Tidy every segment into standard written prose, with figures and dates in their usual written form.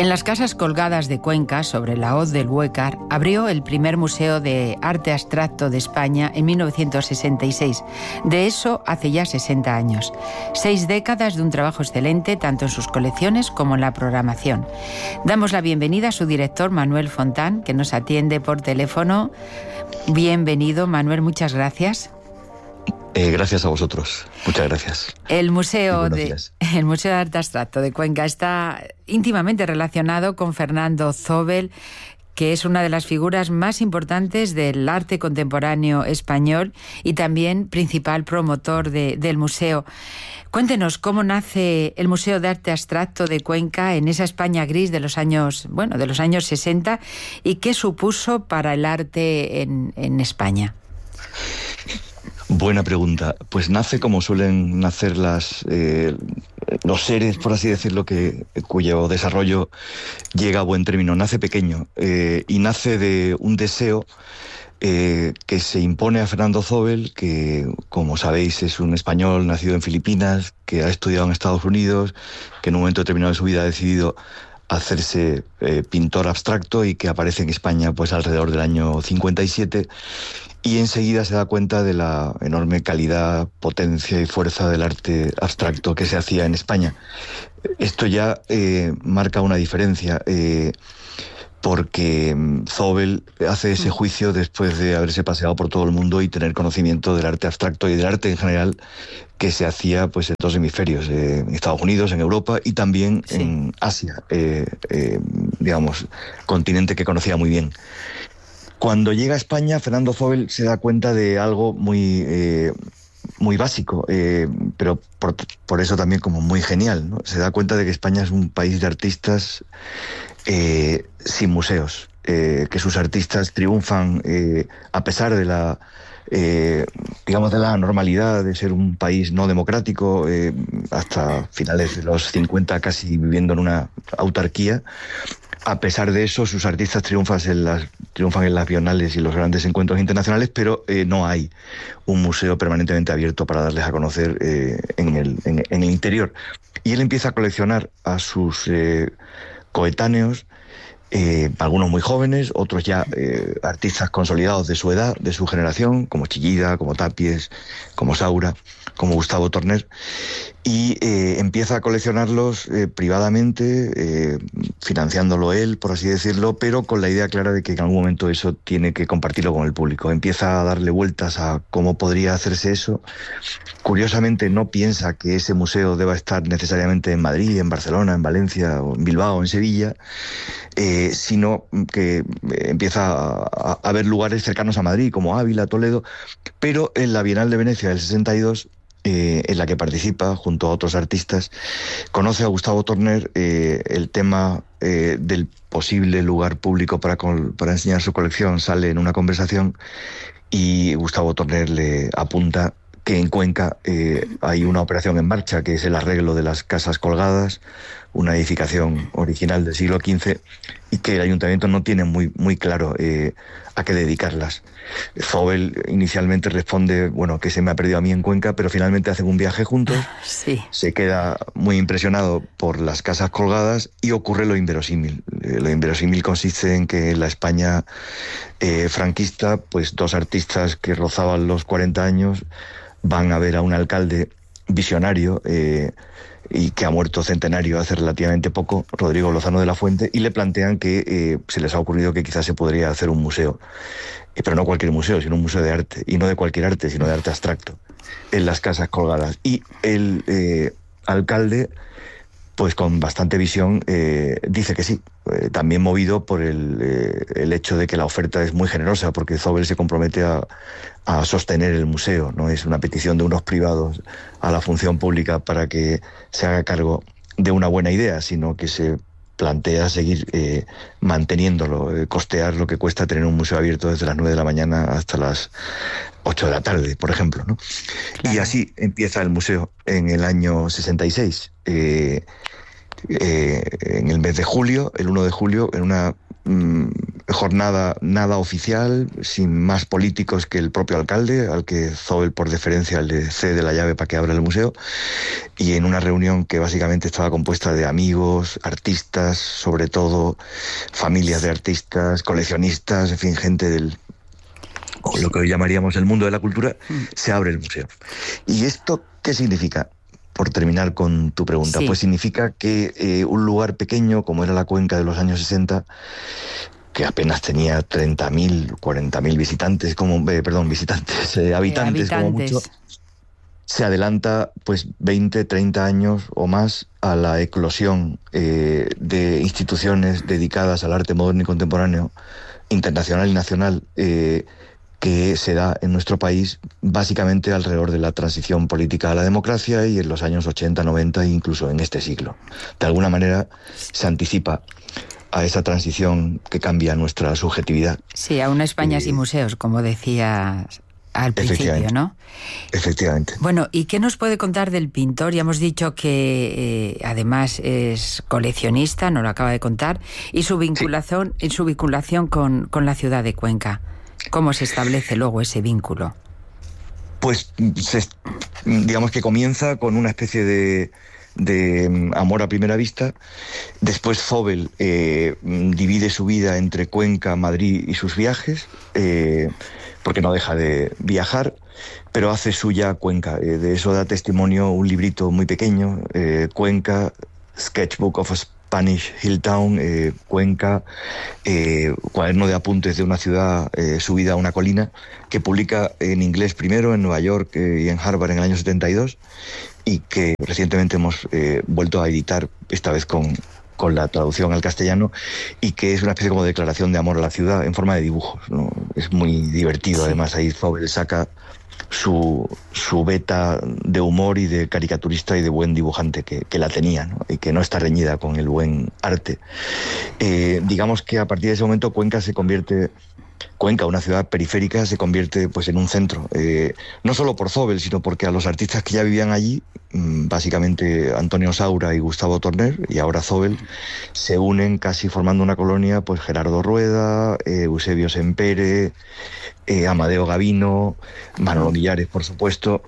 En las Casas Colgadas de Cuenca, sobre la hoz del Huécar, abrió el primer museo de arte abstracto de España en 1966. De eso hace ya 60 años. 6 décadas de un trabajo excelente, tanto en sus colecciones como en la programación. Damos la bienvenida a su director, Manuel Fontán, que nos atiende por teléfono. Bienvenido, Manuel, muchas gracias. Gracias a vosotros. Muchas gracias. El Museo de Arte Abstracto de Cuenca está íntimamente relacionado con Fernando Zóbel, que es una de las figuras más importantes del arte contemporáneo español y también principal promotor del museo. Cuéntenos cómo nace el Museo de Arte Abstracto de Cuenca en esa España gris de los años 60 y qué supuso para el arte en España. Buena pregunta. Pues nace como suelen nacer los seres, por así decirlo, cuyo desarrollo llega a buen término. Nace pequeño y nace de un deseo que se impone a Fernando Zóbel, que, como sabéis, es un español nacido en Filipinas, que ha estudiado en Estados Unidos, que en un momento determinado de su vida ha decidido hacerse pintor abstracto y que aparece en España pues alrededor del año 57. Y enseguida se da cuenta de la enorme calidad, potencia y fuerza del arte abstracto que se hacía en España. Esto ya marca una diferencia, porque Zóbel hace ese juicio después de haberse paseado por todo el mundo y tener conocimiento del arte abstracto y del arte en general que se hacía pues en 2 hemisferios, en Estados Unidos, en Europa y también en Asia, continente que conocía muy bien. Cuando llega a España, Fernando Zóbel se da cuenta de algo muy básico, pero por eso también como muy genial, ¿no? Se da cuenta de que España es un país de artistas sin museos, que sus artistas triunfan a pesar de la normalidad de ser un país no democrático, hasta finales de los 50 casi viviendo en una autarquía. A pesar de eso, sus artistas triunfan en las bienales y los grandes encuentros internacionales, pero no hay un museo permanentemente abierto para darles a conocer en el interior. Y él empieza a coleccionar a sus coetáneos, algunos muy jóvenes, otros ya artistas consolidados de su edad, de su generación, como Chillida, como Tapies, como Saura, como Gustavo Torner, y empieza a coleccionarlos privadamente, financiándolo él, por así decirlo, pero con la idea clara de que en algún momento eso tiene que compartirlo con el público. Empieza a darle vueltas a cómo podría hacerse eso. Curiosamente no piensa que ese museo deba estar necesariamente en Madrid, en Barcelona, en Valencia, o en Bilbao, en Sevilla, sino que empieza a ver lugares cercanos a Madrid, como Ávila, Toledo, pero en la Bienal de Venecia del 62, en la que participa junto a otros artistas, conoce a Gustavo Torner. El tema del posible lugar público para enseñar su colección sale en una conversación y Gustavo Torner le apunta que en Cuenca hay una operación en marcha, que es el arreglo de las Casas Colgadas, una edificación original del siglo XV, y que el ayuntamiento no tiene muy claro a qué dedicarlas. Zóbel inicialmente responde, que se me ha perdido a mí en Cuenca, pero finalmente hacen un viaje juntos. Sí. Se queda muy impresionado por las Casas Colgadas y ocurre lo inverosímil. Lo inverosímil consiste en que en la España franquista, pues 2 artistas que rozaban los 40 años van a ver a un alcalde visionario y que ha muerto centenario hace relativamente poco, Rodrigo Lozano de la Fuente, y le plantean que se les ha ocurrido que quizás se podría hacer un museo, pero no cualquier museo, sino un museo de arte, y no de cualquier arte, sino de arte abstracto, en las Casas Colgadas. Y el alcalde, pues con bastante visión, dice que sí, también movido por el hecho de que la oferta es muy generosa, porque Zóbel se compromete a sostener el museo, no es una petición de unos privados a la función pública para que se haga cargo de una buena idea, sino que se plantea seguir manteniéndolo, costear lo que cuesta tener un museo abierto desde las 9 de la mañana hasta las 8 de la tarde, por ejemplo, ¿no? Claro. Y así empieza el museo en el año 66. En el mes de julio, el 1 de julio, en una jornada nada oficial, sin más políticos que el propio alcalde, al que Zóbel por deferencia le cede la llave para que abra el museo, y en una reunión que básicamente estaba compuesta de amigos, artistas, sobre todo familias de artistas, coleccionistas, en fin, gente del, o lo que hoy llamaríamos el mundo de la cultura, se abre el museo. ¿Y esto qué significa? Por terminar con tu pregunta, sí. Pues significa que un lugar pequeño, como era la Cuenca de los años 60, que apenas tenía 30.000, 40.000 visitantes, habitantes como mucho, se adelanta pues 20, 30 años o más a la eclosión de instituciones dedicadas al arte moderno y contemporáneo, internacional y nacional, que se da en nuestro país básicamente alrededor de la transición política a la democracia y en los años 80, 90 e incluso en este siglo. De alguna manera se anticipa a esa transición que cambia nuestra subjetividad. Sí, a una España sin museos, como decías al principio, ¿no? Efectivamente. Bueno, ¿y qué nos puede contar del pintor? Ya hemos dicho que además es coleccionista, nos lo acaba de contar, y su vinculación, sí. Su vinculación con la ciudad de Cuenca. ¿Cómo se establece luego ese vínculo? Pues digamos que comienza con una especie de amor a primera vista. Después Zóbel divide su vida entre Cuenca, Madrid y sus viajes, porque no deja de viajar, pero hace suya Cuenca. De eso da testimonio un librito muy pequeño, Cuenca, Sketchbook of Spanish Hilltown, Cuenca, cuaderno de apuntes de una ciudad subida a una colina, que publica en inglés primero en Nueva York y en Harvard en el año 72, y que recientemente hemos vuelto a editar, esta vez con la traducción al castellano, y que es una especie como de declaración de amor a la ciudad en forma de dibujos, ¿no? Es muy divertido, sí. Además ahí Zóbel saca su beta de humor y de caricaturista y de buen dibujante que la tenía, ¿no? Y que no está reñida con el buen arte. Digamos que a partir de ese momento Cuenca, una ciudad periférica, se convierte pues en un centro, no solo por Zóbel, sino porque a los artistas que ya vivían allí, básicamente Antonio Saura y Gustavo Torner, y ahora Zóbel, se unen casi formando una colonia, pues Gerardo Rueda, Eusebio Sempere, Amadeo Gavino, Manolo Millares, por supuesto,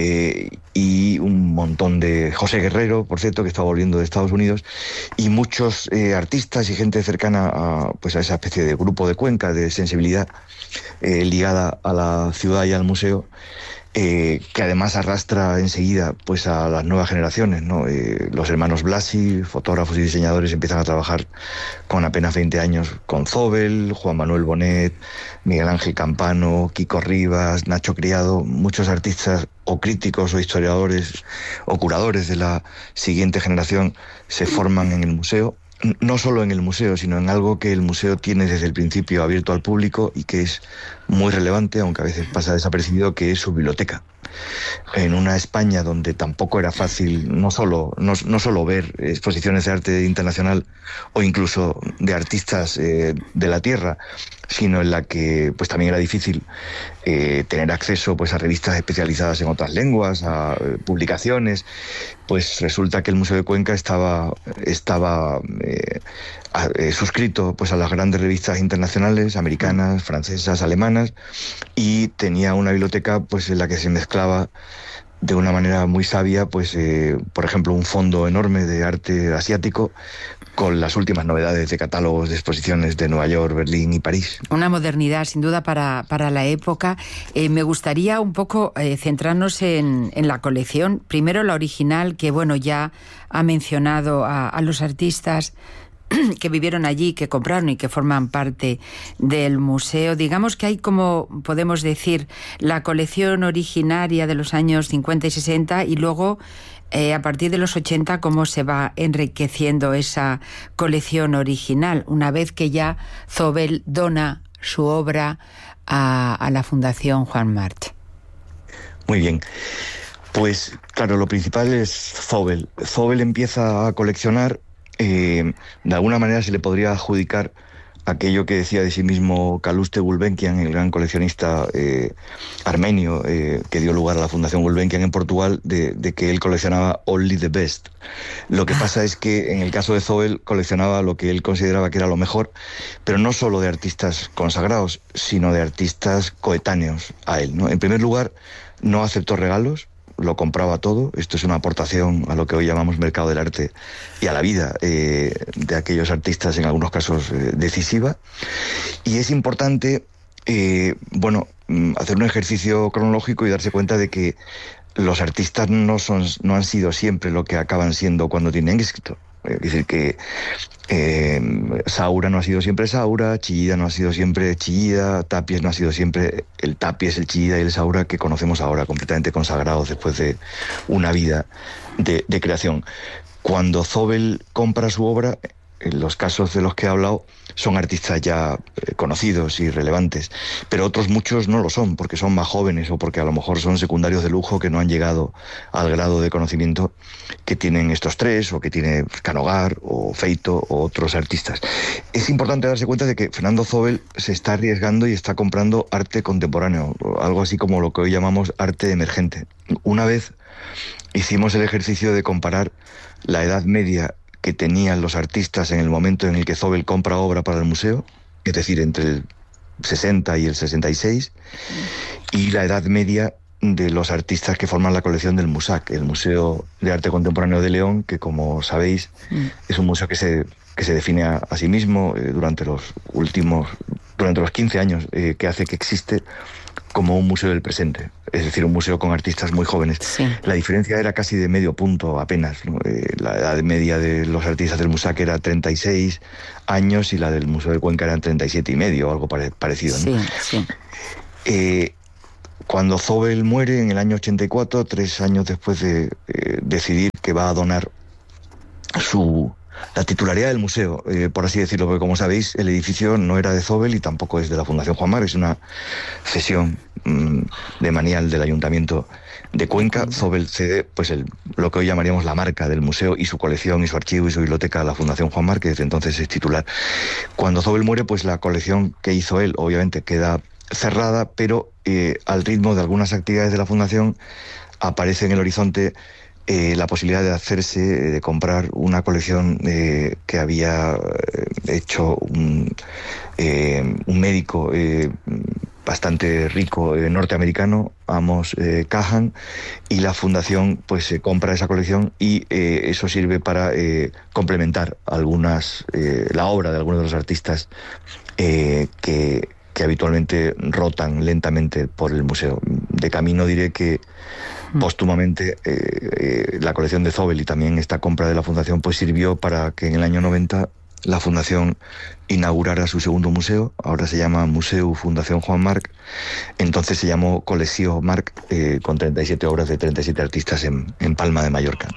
y un montón de... José Guerrero, por cierto, que está volviendo de Estados Unidos, y muchos artistas y gente cercana a esa especie de grupo de Cuenca, de sensibilidad ligada a la ciudad y al museo, que además arrastra enseguida pues a las nuevas generaciones, ¿no? Los hermanos Blasi, fotógrafos y diseñadores, empiezan a trabajar con apenas 20 años con Zóbel, Juan Manuel Bonet, Miguel Ángel Campano, Kiko Rivas, Nacho Criado, muchos artistas o críticos o historiadores o curadores de la siguiente generación se forman en el museo. No solo en el museo, sino en algo que el museo tiene desde el principio abierto al público y que es muy relevante, aunque a veces pasa desapercibido, que es su biblioteca. En una España donde tampoco era fácil no solo ver exposiciones de arte internacional o incluso de artistas de la tierra, sino en la que pues también era difícil tener acceso pues a revistas especializadas en otras lenguas, a publicaciones, pues resulta que el Museo de Cuenca estaba suscrito pues a las grandes revistas internacionales, americanas, francesas, alemanas, y tenía una biblioteca pues en la que se mezclaba de una manera muy sabia, pues por ejemplo, un fondo enorme de arte asiático con las últimas novedades de catálogos de exposiciones de Nueva York, Berlín y París. Una modernidad, sin duda, para la época. Me gustaría un poco centrarnos en la colección. Primero la original, que bueno, ya ha mencionado a los artistas que vivieron allí, que compraron y que forman parte del museo. Digamos que hay, como podemos decir, la colección originaria de los años 50 y 60 y luego a partir de los 80 cómo se va enriqueciendo esa colección original, una vez que ya Zóbel dona su obra a la Fundación Juan March. Muy bien. Pues claro, lo principal es Zóbel. Zóbel empieza a coleccionar, de alguna manera se le podría adjudicar aquello que decía de sí mismo Calouste Gulbenkian, el gran coleccionista armenio que dio lugar a la Fundación Gulbenkian en Portugal, de que él coleccionaba only the best. Lo que pasa es que en el caso de Zóbel coleccionaba lo que él consideraba que era lo mejor, pero no solo de artistas consagrados, sino de artistas coetáneos a él, ¿no? En primer lugar, no aceptó regalos, lo compraba todo. Esto es una aportación a lo que hoy llamamos mercado del arte y a la vida de aquellos artistas, en algunos casos decisiva. Y es importante, hacer un ejercicio cronológico y darse cuenta de que los artistas no han sido siempre lo que acaban siendo cuando tienen éxito. Es decir, que Saura no ha sido siempre Saura, Chillida no ha sido siempre Chillida, Tapies no ha sido siempre el Tapies, el Chillida y el Saura que conocemos ahora, completamente consagrados después de una vida de creación. Cuando Zóbel compra su obra, en los casos de los que he hablado, son artistas ya conocidos y relevantes, pero otros muchos no lo son, porque son más jóvenes o porque a lo mejor son secundarios de lujo que no han llegado al grado de conocimiento que tienen estos tres, o que tiene Canogar o Feito o otros artistas. Es importante darse cuenta de que Fernando Zóbel se está arriesgando y está comprando arte contemporáneo, algo así como lo que hoy llamamos arte emergente. Una vez hicimos el ejercicio de comparar la Edad Media que tenían los artistas en el momento en el que Zóbel compra obra para el museo, es decir, entre el 60 y el 66, y la Edad Media de los artistas que forman la colección del MUSAC, el Museo de Arte Contemporáneo de León, que, como sabéis, es un museo que se define a sí mismo durante los 15 años que hace que existe, como un museo del presente, es decir, un museo con artistas muy jóvenes. Sí. La diferencia era casi de medio punto apenas, ¿no? La edad media de los artistas del MUSAC era 36 años y la del Museo de Cuenca eran 37 y medio, o algo parecido, ¿no? Sí, sí. Cuando Zóbel muere en el año 84, 3 años después de decidir que va a donar la titularidad del museo, por así decirlo, porque, como sabéis, el edificio no era de Zóbel y tampoco es de la Fundación Juan Mar, es una cesión de manial del Ayuntamiento de Cuenca. Zóbel cede pues lo que hoy llamaríamos la marca del museo y su colección y su archivo y su biblioteca a la Fundación Juan Mar, que desde entonces es titular. Cuando Zóbel muere, pues la colección que hizo él obviamente queda cerrada, pero al ritmo de algunas actividades de la Fundación aparece en el horizonte la posibilidad de comprar una colección que había hecho un médico bastante rico norteamericano, Amos Cahan, y la Fundación pues compra esa colección y eso sirve para complementar la obra de algunos de los artistas que habitualmente rotan lentamente por el museo. De camino diré que póstumamente la colección de Zóbel y también esta compra de la Fundación pues sirvió para que en el año 90 la Fundación inaugurara su segundo museo. Ahora se llama Museu Fundación Juan Marc. Entonces se llamó Colecció Marc, con 37 obras de 37 artistas en Palma de Mallorca.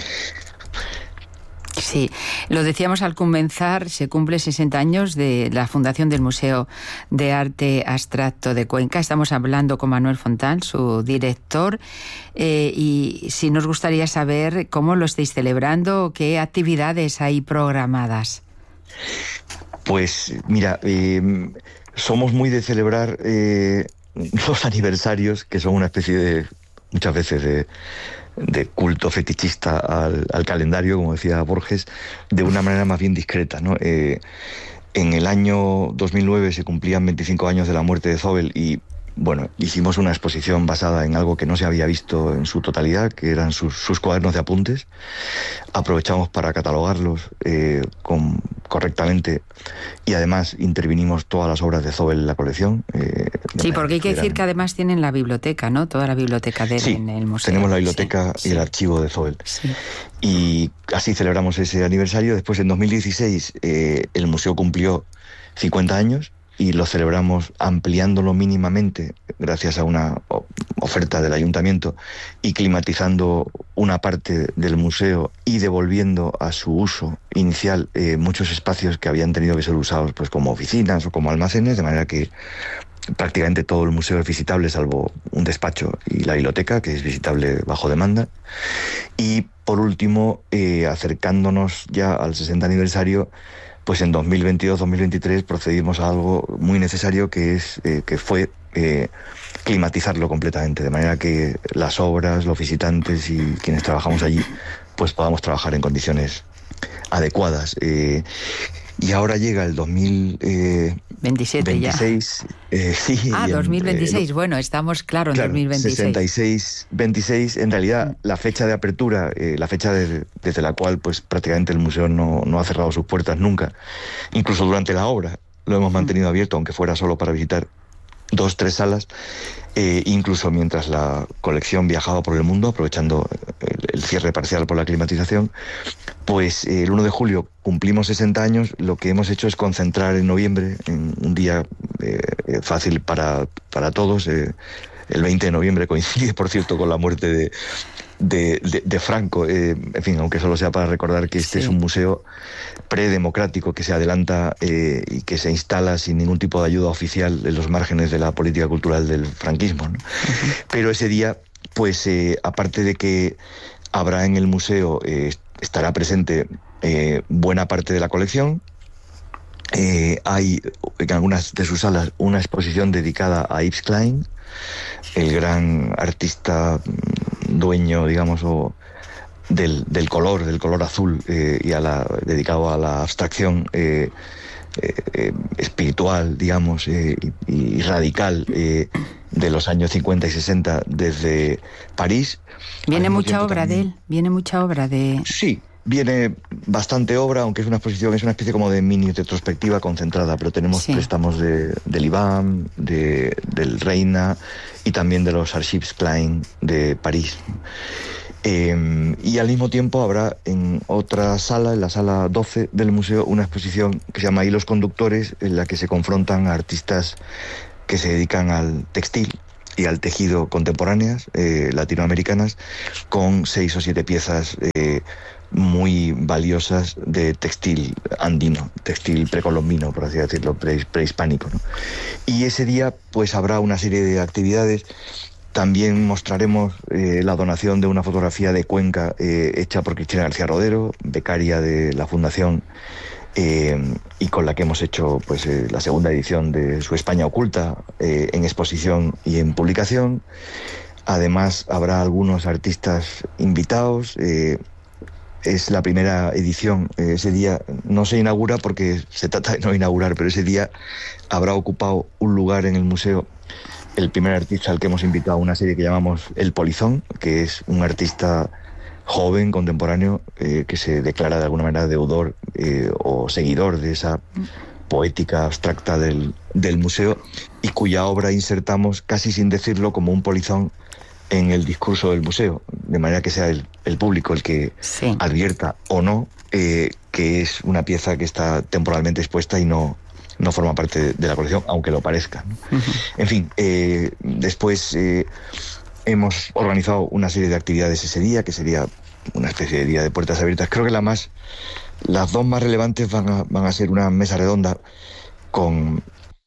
Sí, lo decíamos al comenzar, se cumple 60 años de la fundación del Museo de Arte Abstracto de Cuenca. Estamos hablando con Manuel Fontán, su director, y sí nos gustaría saber cómo lo estáis celebrando, qué actividades hay programadas. Pues mira, somos muy de celebrar los aniversarios, que son una especie de, muchas veces, de culto fetichista al calendario, como decía Borges, de una manera más bien discreta, ¿no? En el año 2009 se cumplían 25 años de la muerte de Zóbel y, bueno, hicimos una exposición basada en algo que no se había visto en su totalidad, que eran sus cuadernos de apuntes. Aprovechamos para catalogarlos correctamente y además intervinimos todas las obras de Zóbel en la colección. Sí, porque hay que decir que además tienen la biblioteca, ¿no? Toda la biblioteca de él en el museo. Tenemos la biblioteca y el archivo de Zóbel. Sí. Y así celebramos ese aniversario. Después, en 2016, el museo cumplió 50 años y lo celebramos ampliándolo mínimamente gracias a una oferta del ayuntamiento y climatizando una parte del museo y devolviendo a su uso inicial muchos espacios que habían tenido que ser usados pues como oficinas o como almacenes, de manera que prácticamente todo el museo es visitable, salvo un despacho y la biblioteca, que es visitable bajo demanda. Y por último, acercándonos ya al 60 aniversario, pues en 2022-2023 procedimos a algo muy necesario, que fue climatizarlo completamente, de manera que las obras, los visitantes y quienes trabajamos allí, pues podamos trabajar en condiciones adecuadas. Y ahora llega el 2027 ya. Sí. 2026. Bueno, estamos en 2026. 26. En realidad, la fecha de apertura, la fecha desde la cual pues prácticamente el museo no ha cerrado sus puertas nunca, incluso durante la obra lo hemos mantenido abierto, aunque fuera solo para visitar 2-3 salas, incluso mientras la colección viajaba por el mundo, aprovechando el cierre parcial por la climatización. Pues el 1 de julio cumplimos 60 años. Lo que hemos hecho es concentrar en noviembre, en un día fácil para todos. El 20 de noviembre coincide, por cierto, con la muerte de Franco. En fin, aunque solo sea para recordar que este es un museo predemocrático que se adelanta y que se instala sin ningún tipo de ayuda oficial en los márgenes de la política cultural del franquismo, ¿no? Pero ese día, pues aparte de que habrá en el museo, estará presente buena parte de la colección. Hay en algunas de sus salas una exposición dedicada a Yves Klein, el gran artista dueño, digamos, del color azul, y dedicado a la abstracción espiritual, digamos, y radical, de los años 50 y 60 desde París. Viene mucha obra de él, Sí, viene bastante obra, aunque es una exposición, es una especie como de mini retrospectiva concentrada, pero tenemos préstamos del IBAM, del Reina y también de los Archives Klein de París. Y al mismo tiempo habrá en otra sala, en la sala 12 del museo, una exposición que se llama Hilos Conductores, en la que se confrontan a artistas que se dedican al textil y al tejido contemporáneas latinoamericanas, con 6 o 7 piezas muy valiosas de textil andino, textil precolombino, por así decirlo, prehispánico, ¿no? Y ese día pues habrá una serie de actividades. También mostraremos la donación de una fotografía de Cuenca hecha por Cristina García Rodero, becaria de la Fundación, y con la que hemos hecho pues la segunda edición de su España Oculta, en exposición y en publicación. Además habrá algunos artistas invitados. Es la primera edición. Ese día no se inaugura porque se trata de no inaugurar, pero ese día habrá ocupado un lugar en el museo el primer artista al que hemos invitado a una serie que llamamos El Polizón, que es un artista joven, contemporáneo, que se declara de alguna manera deudor o seguidor de esa poética abstracta del museo, y cuya obra insertamos casi sin decirlo como un polizón en el discurso del museo, de manera que sea el público el que advierta o no que es una pieza que está temporalmente expuesta y no forma parte de la colección, aunque lo parezca, ¿no? En fin, después hemos organizado una serie de actividades ese día, que sería una especie de día de puertas abiertas. Creo que las dos más relevantes van a ser una mesa redonda con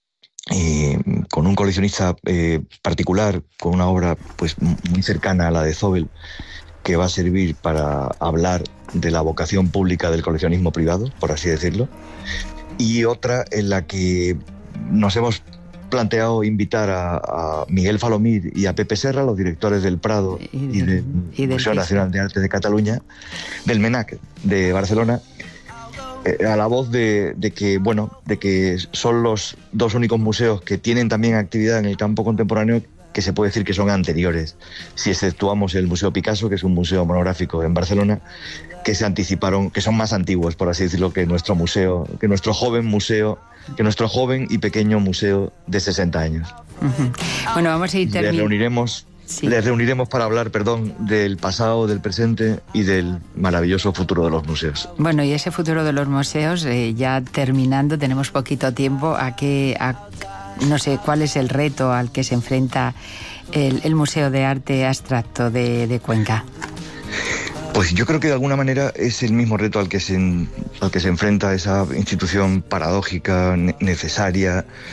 un coleccionista particular, con una obra pues muy cercana a la de Zobel, que va a servir para hablar de la vocación pública del coleccionismo privado, por así decirlo, y otra en la que nos hemos planteado invitar a Miguel Falomir y a Pepe Serra, los directores del Prado y del Museo Nacional de Arte de Cataluña, del MENAC de Barcelona, a la voz de que son los dos únicos museos que tienen también actividad en el campo contemporáneo que se puede decir que son anteriores, si exceptuamos el Museo Picasso, que es un museo monográfico en Barcelona, que se anticiparon, que son más antiguos, por así decirlo, que nuestro museo, que nuestro joven y pequeño museo de 60 años. Bueno, vamos a ir terminando. Les reuniremos para hablar, del pasado, del presente y del maravilloso futuro de los museos. Bueno, y ese futuro de los museos, ya terminando, tenemos poquito tiempo. No sé cuál es el reto al que se enfrenta el Museo de Arte Abstracto de Cuenca. Pues yo creo que de alguna manera es el mismo reto al que se enfrenta esa institución paradójica, necesaria,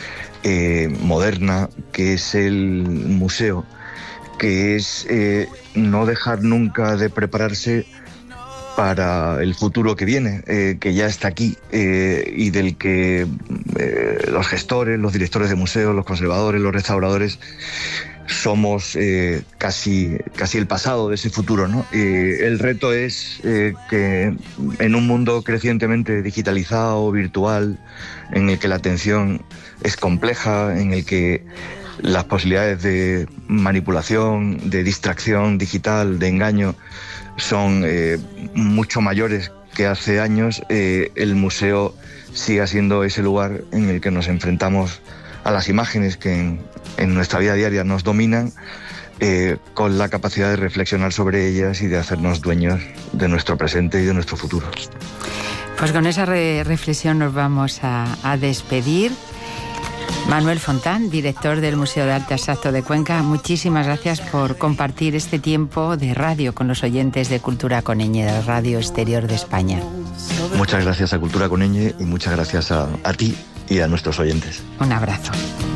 moderna, que es el museo, que es no dejar nunca de prepararse para el futuro que viene, que ya está aquí, y del que los gestores, los directores de museos, los conservadores, los restauradores somos casi el pasado de ese futuro, ¿no? El reto es que en un mundo crecientemente digitalizado, virtual, en el que la atención es compleja, en el que las posibilidades de manipulación, de distracción digital, de engaño, son mucho mayores que hace años, el museo siga siendo ese lugar en el que nos enfrentamos a las imágenes que en nuestra vida diaria nos dominan, con la capacidad de reflexionar sobre ellas y de hacernos dueños de nuestro presente y de nuestro futuro. Pues con esa reflexión nos vamos a despedir. Manuel Fontán, director del Museo de Arte Abstracto de Cuenca, muchísimas gracias por compartir este tiempo de radio con los oyentes de Cultura con Ñ, de Radio Exterior de España. Muchas gracias a Cultura con Ñ y muchas gracias a ti y a nuestros oyentes. Un abrazo.